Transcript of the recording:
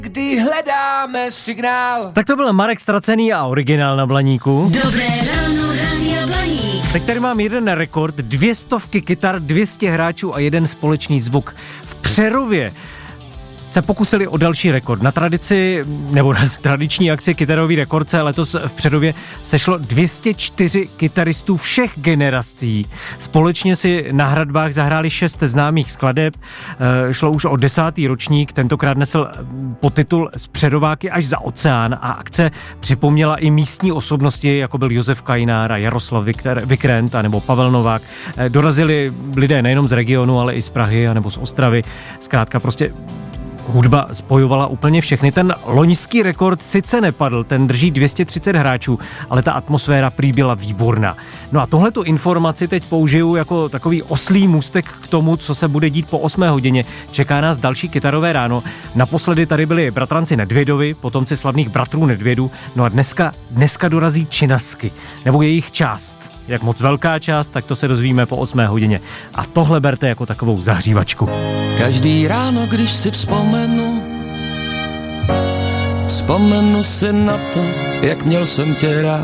Kdy hledáme signál. Tak to byl Marek Ztracený a originál na Blaníku. Dobré ráno, Rádia Blaník. Tak tady mám jeden rekord, 200 kytar, 200 hráčů a jeden společný zvuk. V Přerově se pokusili o další rekord. Na tradiční akci Kytarový rekord se letos v Přerově sešlo 204 kytaristů všech generací. Společně si na hradbách zahráli 6 známých skladeb. Šlo už o 10. ročník, tentokrát nesl podtitul Z Přerováky až za oceán a akce připomněla i místní osobnosti, jako byl Josef Kajnár a Jaroslav Vikrent a nebo Pavel Novák. Dorazili lidé nejenom z regionu, ale i z Prahy a nebo z Ostravy. Zkrátka prostě hudba spojovala úplně všechny. Ten loňský rekord sice nepadl, ten drží 230 hráčů, ale ta atmosféra prý byla výborná. No a tohletu informaci teď použiju jako takový oslí můstek k tomu, co se bude dít po 8 hodině. Čeká nás další Kytarové ráno. Naposledy tady byli bratranci Nedvědovi, potomci slavných bratrů Nedvědů. No a dneska dorazí Činasky, nebo jejich část. Jak moc velká část, tak to se dozvíme po 8 hodině. A tohle berte jako takovou zahřívačku. Každý ráno, když si vzpomenu si na to, jak měl jsem tě rád.